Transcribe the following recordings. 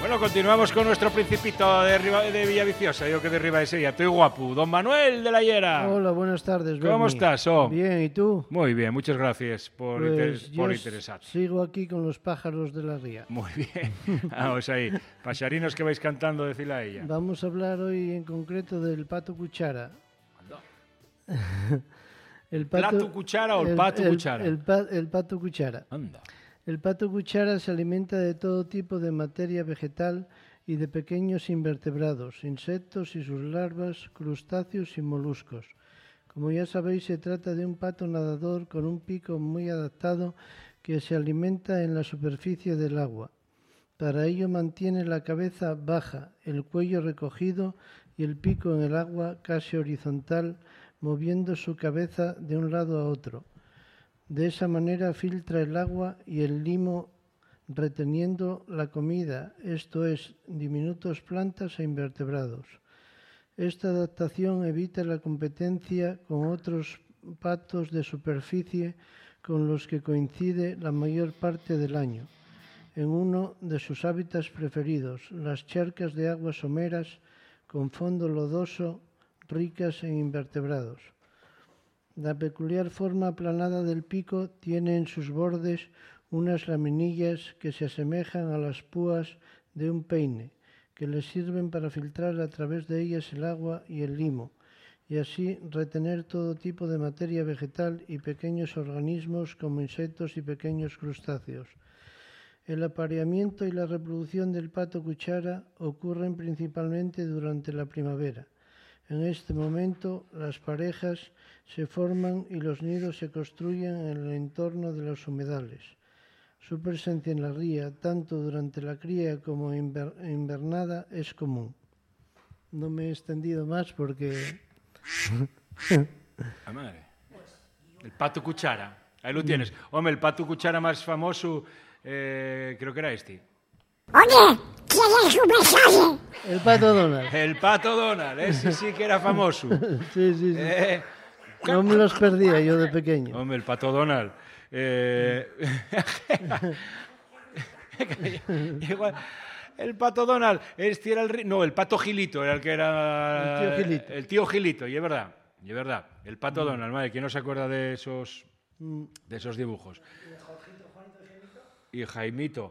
Bueno, continuamos con nuestro principito de Villaviciosa, yo que de Ribaixella. Estoy guapo. Don Manuel de la Hiera. Hola, buenas tardes. ¿Cómo Berni? estás? Oh? Bien, ¿y tú? Muy bien, muchas gracias por interesarte. Sigo aquí con los pájaros de la ría. Muy bien. Vamos ahí. Paxarinos que vais cantando, decirle a ella. Vamos a hablar hoy en concreto del pato cuchara. ¿Plato cuchara o el pato cuchara? El pato cuchara. Anda. El pato cuchara se alimenta de todo tipo de materia vegetal y de pequeños invertebrados, insectos y sus larvas, crustáceos y moluscos. Como ya sabéis, se trata de un pato nadador con un pico muy adaptado que se alimenta en la superficie del agua. Para ello mantiene la cabeza baja, el cuello recogido y el pico en el agua casi horizontal, moviendo su cabeza de un lado a otro. De esa manera filtra el agua y el limo reteniendo la comida, esto es, diminutos plantas e invertebrados. Esta adaptación evita la competencia con otros patos de superficie con los que coincide la mayor parte del año, en uno de sus hábitats preferidos, las charcas de aguas someras con fondo lodoso ricas en invertebrados. La peculiar forma aplanada del pico tiene en sus bordes unas laminillas que se asemejan a las púas de un peine, que les sirven para filtrar a través de ellas el agua y el limo, y así retener todo tipo de materia vegetal y pequeños organismos como insectos y pequeños crustáceos. El apareamiento y la reproducción del pato cuchara ocurren principalmente durante la primavera. En este momento, las parejas se forman y los nidos se construyen en el entorno de los humedales. Su presencia en la ría, tanto durante la cría como en invernada, es común. No me he extendido más porque... ¡La madre! El pato cuchara. Ahí lo tienes. Hombre, el pato cuchara más famoso, creo que era este. Oye, ¿quieres un mensaje? El pato Donald. El pato Donald, ese sí que era famoso. Sí. No me los perdía yo de pequeño. Hombre, el pato Donald. Igual, el pato Donald, este era el pato Gilito era el que era... El tío Gilito. El tío Gilito, y es verdad. El pato Donald, madre, ¿quién no se acuerda de esos dibujos? Y Jaimito.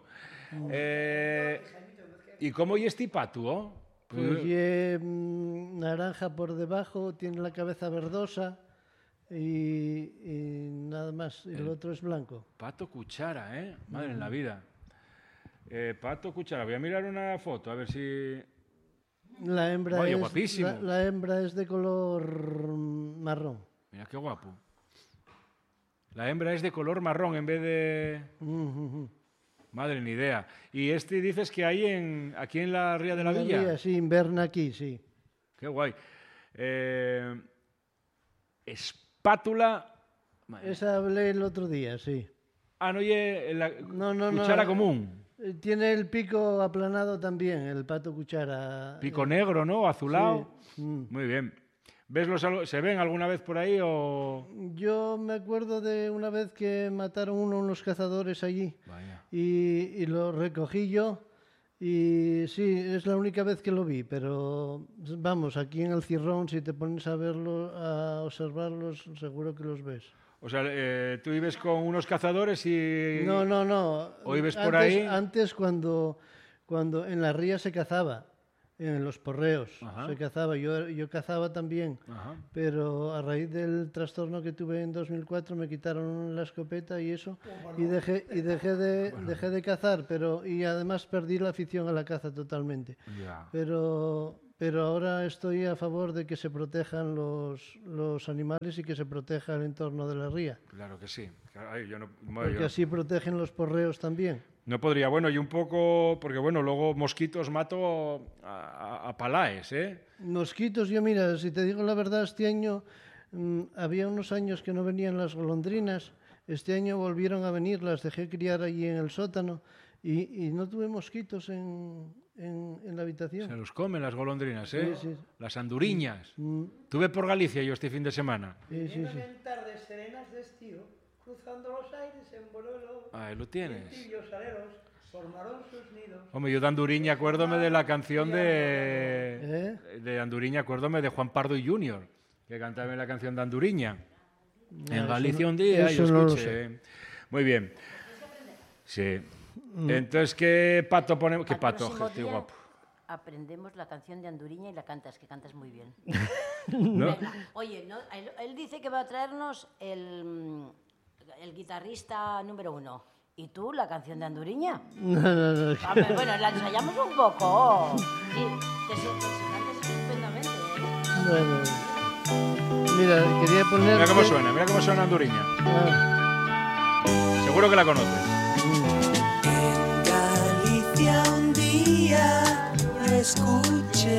¿Y cómo y este pato? Pues naranja por debajo, tiene la cabeza verdosa y nada más. Y el otro es blanco. Pato cuchara, madre en la vida. Pato cuchara, voy a mirar una foto, a ver si... La hembra, Vaya, guapísimo. La hembra es de color marrón. Mira qué guapo. La hembra es de color marrón en vez de... Madre, ni idea. ¿Y este dices que hay aquí en la Ría de la Villa? Ría, sí, inverna aquí, sí. Qué guay. Espátula... Esa hablé el otro día, sí. Ah, no, oye, la No, cuchara común. Tiene el pico aplanado también, el pato cuchara. Pico negro, ¿no? Azulado. Sí. Muy bien. ¿Se ven alguna vez por ahí o...? Yo me acuerdo de una vez que mataron unos cazadores allí. Vaya. Y lo recogí yo. Y sí, es la única vez que lo vi, pero vamos, aquí en el Cirrón, si te pones a verlo, a observarlos, seguro que los ves. O sea, tú vives con unos cazadores y... No. ¿O vives por ahí? Antes cuando en la ría se cazaba, en los porreos se cazaba. Yo cazaba también, pero a raíz del trastorno que tuve en 2004 me quitaron la escopeta y eso, y dejé de cazar, y además perdí la afición a la caza totalmente. Ya. Pero ahora estoy a favor de que se protejan los animales y que se proteja el entorno de la ría. Claro que sí. Ay, Porque así protegen los porreos también. No podría. Bueno, y un poco... Porque, bueno, luego mosquitos mato a palaes, ¿eh? Mosquitos, yo mira, si te digo la verdad, este año había unos años que no venían las golondrinas. Este año volvieron a venir, las dejé criar allí en el sótano y no tuve mosquitos en la habitación. Se los comen las golondrinas, ¿eh? Sí. Las anduriñas. Tuve por Galicia yo este fin de semana. Sí. Tardes serenas de estío, cruzando los aires en vuelo. Ahí lo tienes. Tibios aleros, Hombre, yo de Anduriña acuérdome de la canción de Anduriña, acuérdome de Juan Pardo y Junior, que cantaba en la canción de Anduriña. En Galicia un día, yo eso no lo escuché. Muy bien. Sí. Entonces, ¿qué pato ponemos? ¿Qué Al pato? próximo Qué día guapo. aprendemos la canción de Anduriña y la cantas, que cantas muy bien. ¿No? Venga, oye, ¿no? Él dice que va a traernos el guitarrista número 1. ¿Y tú, la canción de Anduriña? No. A ver, bueno, la ensayamos un poco. Sí, te cantas estupendamente, ¿eh? Bueno. Mira, quería poner... Mira cómo suena Anduriña. Ah, Seguro que la conoces. Galicia un día escuché.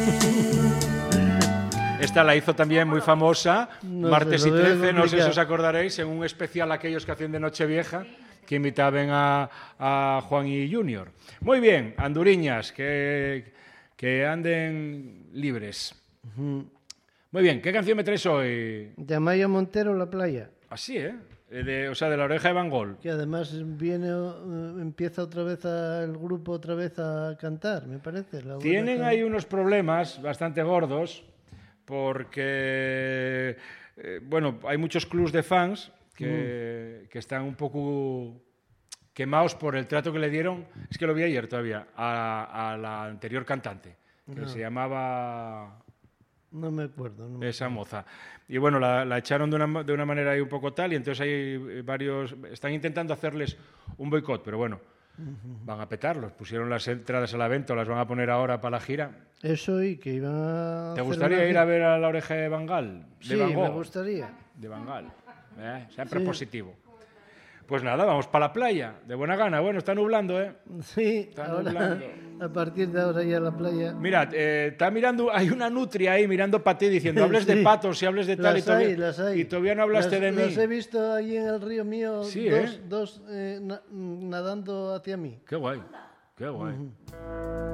Esta la hizo también muy famosa, No martes sé, y lo veo 13, no sé si complicado. os acordaréis, en un especial aquellos que hacían de Nochevieja, que invitaban a Juan y Junior. Muy bien, anduriñas, que anden libres. Muy bien, ¿qué canción me traes hoy? de Amaya Montero, La Playa. Así, ¿eh? O sea, de La Oreja de Van Gogh. Que además empieza otra vez el grupo otra vez a cantar, me parece. Tienen ahí unos problemas bastante gordos porque, bueno, hay muchos clubs de fans que están un poco quemados por el trato que le dieron, es que lo vi ayer todavía, a la anterior cantante, que se llamaba... No me acuerdo. No me esa moza. Y bueno, la echaron de una manera ahí un poco tal, y entonces hay varios... Están intentando hacerles un boicot, pero bueno, van a petarlos. Pusieron las entradas a la venta, o las van a poner ahora para la gira. Eso y que iban a... ¿Te hacer gustaría una ir a ver a La Oreja de Van Gogh? Sí, me gustaría. De Van Gogh. Siempre positivo. Pues nada, vamos para la playa, de buena gana. Bueno, está nublando, ¿eh? Sí, Está ahora, nublando. a partir de ahora ya la playa... Mira, está mirando, hay una nutria ahí mirando para ti diciendo, hables de Sí. patos y hables de tal, Las hay. y todavía no hablaste de mí. Las he visto allí en el río mío, Sí, dos nadando hacia mí. Qué guay, qué guay.